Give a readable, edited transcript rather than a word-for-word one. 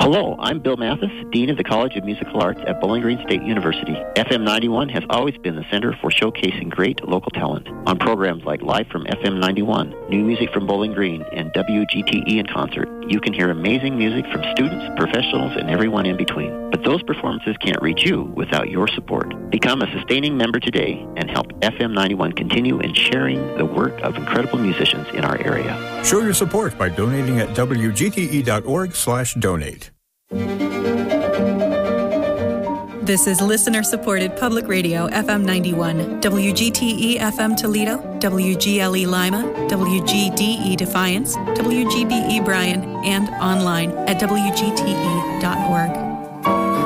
Hello, I'm Bill Mathis, Dean of the College of Musical Arts at Bowling Green State University. FM 91 has always been the center for showcasing great local talent. On programs like Live from FM 91, New Music from Bowling Green, and WGTE in Concert, you can hear amazing music from students, professionals, and everyone in between. But those performances can't reach you without your support. Become a sustaining member today and help FM 91 continue in sharing the work of incredible musicians in our area. Show your support by donating at wgte.org/donate. This is listener-supported public radio, FM 91, WGTE FM Toledo, WGLE Lima, WGDE Defiance, WGBE Bryan, and online at WGTE.org.